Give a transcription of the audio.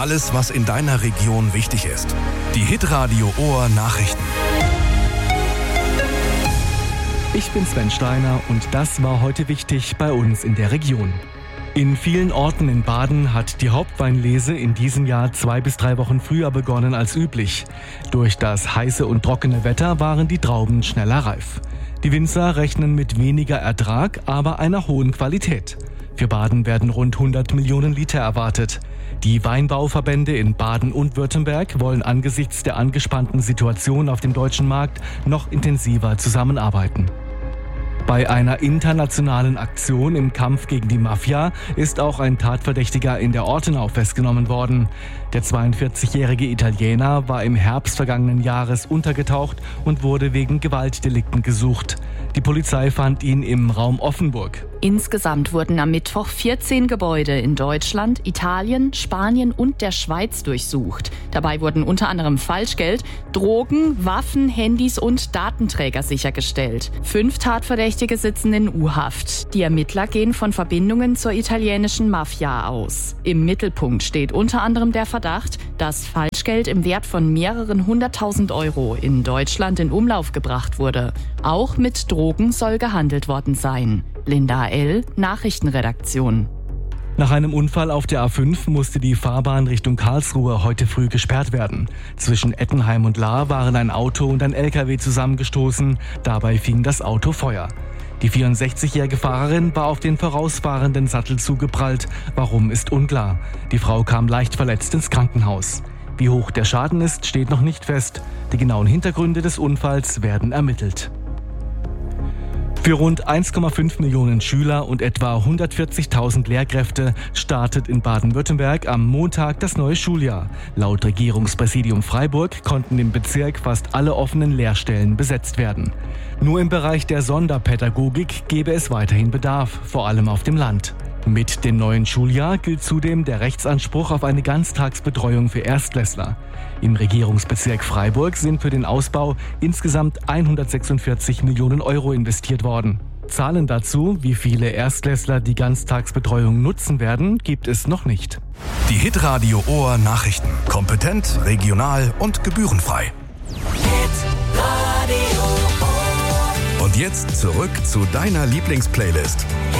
Alles, was in deiner Region wichtig ist. Die Hitradio Ohr Nachrichten. Ich bin Sven Steiner und das war heute wichtig bei uns in der Region. In vielen Orten in Baden hat die Hauptweinlese in diesem Jahr 2 bis 3 Wochen früher begonnen als üblich. Durch das heiße und trockene Wetter waren die Trauben schneller reif. Die Winzer rechnen mit weniger Ertrag, aber einer hohen Qualität. Für Baden werden rund 100 Millionen Liter erwartet. Die Weinbauverbände in Baden und Württemberg wollen angesichts der angespannten Situation auf dem deutschen Markt noch intensiver zusammenarbeiten. Bei einer internationalen Aktion im Kampf gegen die Mafia ist auch ein Tatverdächtiger in der Ortenau festgenommen worden. Der 42-jährige Italiener war im Herbst vergangenen Jahres untergetaucht und wurde wegen Gewaltdelikten gesucht. Die Polizei fand ihn im Raum Offenburg. Insgesamt wurden am Mittwoch 14 Gebäude in Deutschland, Italien, Spanien und der Schweiz durchsucht. Dabei wurden unter anderem Falschgeld, Drogen, Waffen, Handys und Datenträger sichergestellt. 5 Tatverdächtige sitzen in U-Haft. Die Ermittler gehen von Verbindungen zur italienischen Mafia aus. Im Mittelpunkt steht unter anderem der Verdacht, dass Falschgeld im Wert von mehreren 100.000 Euro in Deutschland in Umlauf gebracht wurde. Auch mit Drogen soll gehandelt worden sein. Linda L., Nachrichtenredaktion. Nach einem Unfall auf der A5 musste die Fahrbahn Richtung Karlsruhe heute früh gesperrt werden. Zwischen Ettenheim und Lahr waren ein Auto und ein LKW zusammengestoßen. Dabei fing das Auto Feuer. Die 64-jährige Fahrerin war auf den vorausfahrenden Sattelzug geprallt. Warum, ist unklar. Die Frau kam leicht verletzt ins Krankenhaus. Wie hoch der Schaden ist, steht noch nicht fest. Die genauen Hintergründe des Unfalls werden ermittelt. Für rund 1,5 Millionen Schüler und etwa 140.000 Lehrkräfte startet in Baden-Württemberg am Montag das neue Schuljahr. Laut Regierungspräsidium Freiburg konnten im Bezirk fast alle offenen Lehrstellen besetzt werden. Nur im Bereich der Sonderpädagogik gäbe es weiterhin Bedarf, vor allem auf dem Land. Mit dem neuen Schuljahr gilt zudem der Rechtsanspruch auf eine Ganztagsbetreuung für Erstklässler. Im Regierungsbezirk Freiburg sind für den Ausbau insgesamt 146 Millionen Euro investiert worden. Zahlen dazu, wie viele Erstklässler die Ganztagsbetreuung nutzen werden, gibt es noch nicht. Die Hitradio Ohr Nachrichten. Kompetent, regional und gebührenfrei. Und jetzt zurück zu deiner Lieblingsplaylist.